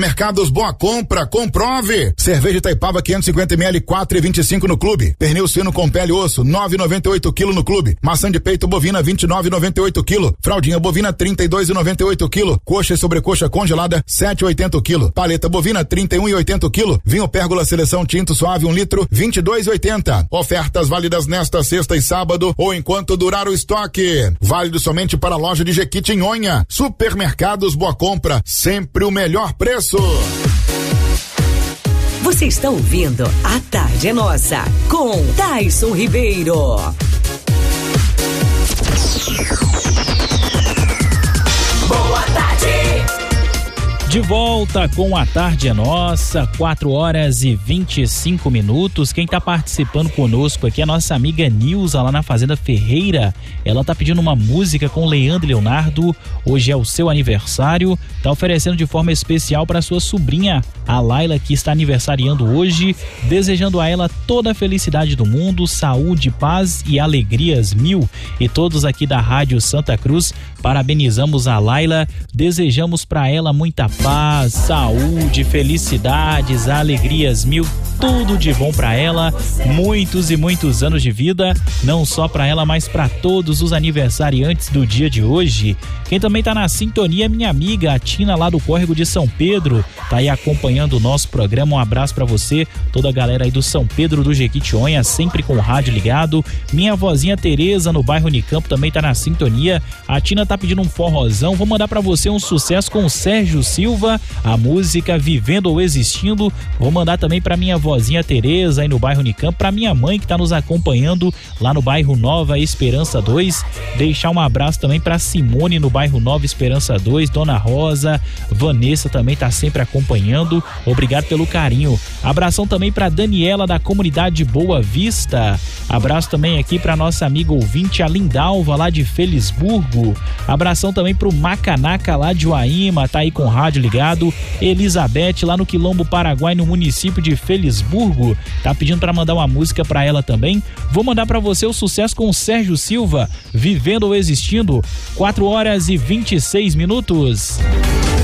Mercados Boa Compra, comprove. Cerveja Itaipava 550ml 4,25 no clube. Pernil suíno com pele e osso 9,98 kg no clube. Maçã de peito bovina 29,98 kg. Fraldinha bovina 32,98 kg. Coxa e sobrecoxa congelada 7,80 kg. Paleta bovina 31,80 kg. Vinho Pérgola Seleção Tinto Suave 1 litro 22,80. Ofertas válidas nesta sexta e sábado ou enquanto durar o estoque. Válido somente para a loja de Jequitinhonha. Supermercados Boa Compra, sempre o melhor preço. Você está ouvindo A Tarde é Nossa com Tyson Ribeiro. Boa tarde. De volta com A Tarde é Nossa, 4h25. Quem tá participando conosco aqui é a nossa amiga Nilza, lá na Fazenda Ferreira. Ela tá pedindo uma música com Leandro e Leonardo. Hoje é o seu aniversário. Tá oferecendo de forma especial para sua sobrinha, a Laila, que está aniversariando hoje. Desejando a ela toda a felicidade do mundo, saúde, paz e alegrias mil. E todos aqui da Rádio Santa Cruz parabenizamos a Laila. Desejamos para ela muita paz, saúde, felicidades, alegrias mil, tudo de bom para ela, muitos e muitos anos de vida, não só para ela, mas para todos os aniversariantes do dia de hoje. Quem também tá na sintonia é minha amiga, a Tina, lá do Córrego de São Pedro, tá aí acompanhando o nosso programa. Um abraço para você, toda a galera aí do São Pedro do Jequitinhonha, sempre com o rádio ligado. Minha vozinha Tereza, no bairro Unicampo, também tá na sintonia. A Tina tá pedindo um forrozão, vou mandar para você um sucesso com o Sérgio Silva, a música Vivendo ou Existindo. Vou mandar também para minha vozinha Tereza aí no bairro Unicampo, para minha mãe que tá nos acompanhando lá no bairro Nova Esperança 2. Deixar um abraço também para Simone no bairro Nova Esperança 2, Dona Rosa, Vanessa também tá sempre acompanhando. Obrigado pelo carinho. Abração também para Daniela da comunidade Boa Vista. Abraço também aqui para nossa amiga ouvinte a Lindalva lá de Felisburgo. Abração também pro Macanaca lá de Uaíma, tá aí com o rádio ligado. Elizabeth lá no Quilombo Paraguai, no município de Felisburgo, tá pedindo para mandar uma música para ela também. Vou mandar para você o sucesso com o Sérgio Silva, Vivendo ou Existindo, 4h26.